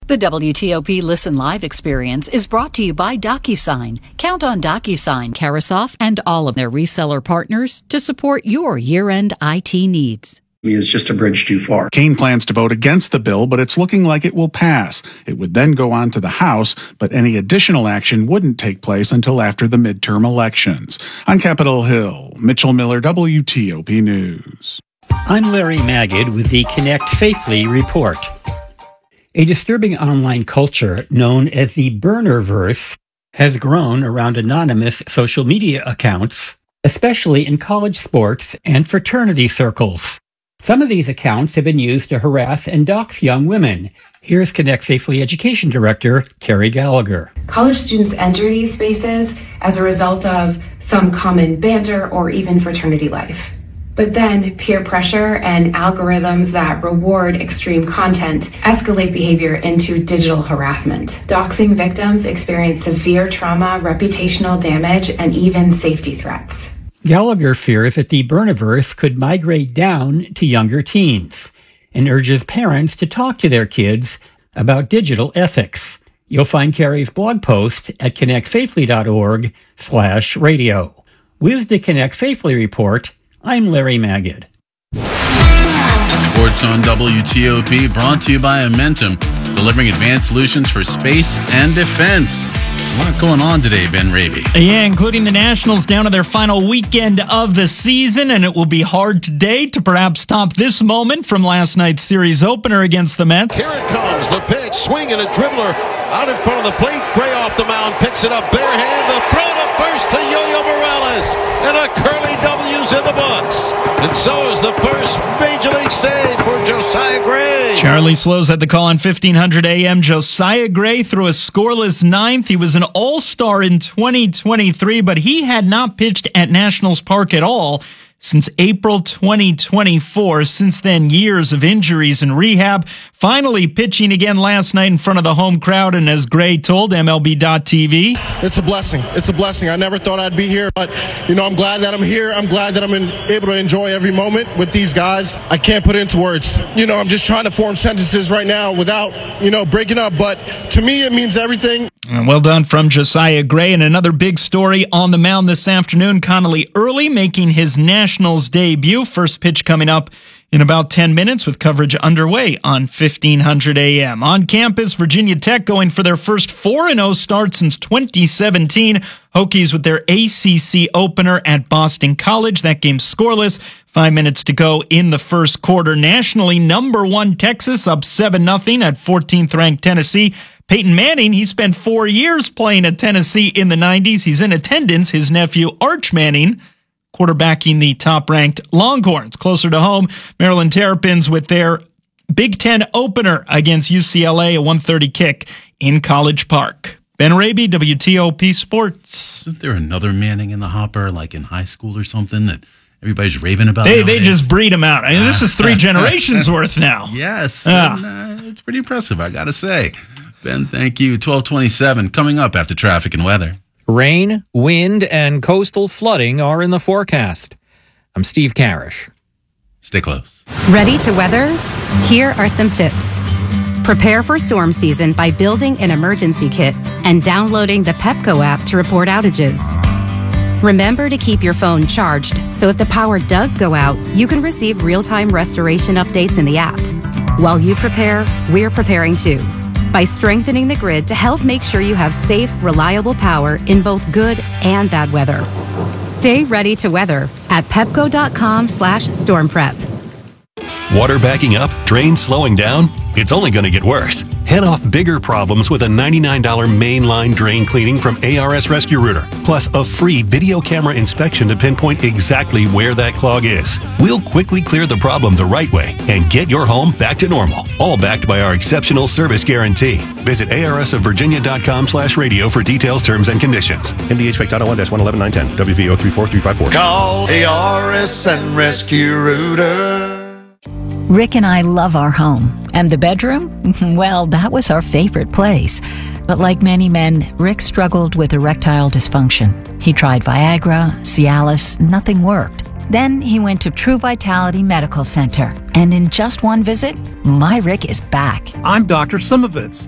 The WTOP Listen Live experience is brought to you by DocuSign. Count on DocuSign, Carasoft, and all of their reseller partners to support your year-end IT needs. Is just a bridge too far. Keane plans to vote against the bill, but it's looking like it will pass. It would then go on to the House, but any additional action wouldn't take place until after the midterm elections. On Capitol Hill, Mitchell Miller, WTOP News. I'm Larry Magid with the Connect Safely report. A disturbing online culture known as the Burnerverse has grown around anonymous social media accounts, especially in college sports and fraternity circles. Some of these accounts have been used to harass and dox young women. Here's Connect Safely Education Director Carrie Gallagher. College students enter these spaces as a result of some common banter or even fraternity life. But then peer pressure and algorithms that reward extreme content escalate behavior into digital harassment. Doxing victims experience severe trauma, reputational damage, and even safety threats. Gallagher fears that the Burnerverse could migrate down to younger teens and urges parents to talk to their kids about digital ethics. You'll find Carrie's blog post at connectsafely.org/radio. With the Connect Safely report, I'm Larry Magid. Sports on WTOP, brought to you by Amentum, delivering advanced solutions for space and defense. A lot going on today, Ben Raby. Yeah, including the Nationals down to their final weekend of the season, and it will be hard today to perhaps top this moment from last night's series opener against the Mets. Here it comes, the pitch, swing and a dribbler out in front of the plate. Gray off the mound, picks it up, bare hand, the throw to first to Yo-Yo Morales, and a curly W's in the books. And so is the first Major League save for Josiah Gray. Charlie Slows had the call on 1500 AM. Josiah Gray threw a scoreless ninth. He was an all-star in 2023, but he had not pitched at Nationals Park at all since April 2024. Since then, years of injuries and rehab. Finally pitching again last night in front of the home crowd, and as Gray told MLB.TV, it's a blessing. It's a blessing. I never thought I'd be here, but, I'm glad that I'm here. I'm glad that I'm able to enjoy every moment with these guys. I can't put it into words. I'm just trying to form sentences right now without, breaking up, but to me, it means everything. Well done from Josiah Gray. And another big story on the mound this afternoon, Connolly Early making his Nationals debut. First pitch coming up in about 10 minutes with coverage underway on 1500 AM. On campus, Virginia Tech going for their first 4-0 start since 2017. Hokies with their ACC opener at Boston College. That game scoreless. 5 minutes to go in the first quarter. Nationally, number 1 Texas up 7-0 at 14th ranked Tennessee. Peyton Manning, he spent 4 years playing at Tennessee in the 90s. He's in attendance. His nephew, Arch Manning, quarterbacking the top-ranked Longhorns. Closer to home, Maryland Terrapins with their Big Ten opener against UCLA, a 1:30 kick in College Park. Ben Raby, WTOP Sports. Isn't there another Manning in the hopper, like in high school or something, that everybody's raving about? They just breed them out. I mean, this is 3 generations worth now. Yes. And, it's pretty impressive, I got to say. Ben, thank you. 12:27 coming up after traffic and weather. Rain, wind, and coastal flooding are in the forecast. I'm Steve Karish. Stay close. Ready to weather? Here are some tips. Prepare for storm season by building an emergency kit and downloading the Pepco app to report outages. Remember to keep your phone charged so if the power does go out, you can receive real-time restoration updates in the app. While you prepare, we're preparing too, by strengthening the grid to help make sure you have safe, reliable power in both good and bad weather. Stay ready to weather at pepco.com/stormprep. Water backing up? Drains slowing down? It's only going to get worse. Head off bigger problems with a $99 mainline drain cleaning from ARS Rescue Rooter, plus a free video camera inspection to pinpoint exactly where that clog is. We'll quickly clear the problem the right way and get your home back to normal, all backed by our exceptional service guarantee. Visit arsofvirginia.com/radio for details, terms, and conditions. MDH Title 1-111910, WVO 34354. Call ARS and Rescue Rooter. Rick and I love our home. And the bedroom? Well, that was our favorite place. But like many men, Rick struggled with erectile dysfunction. He tried Viagra, Cialis, nothing worked. Then he went to True Vitality Medical Center. And in just one visit, my Rick is back. I'm Dr. Simovitz.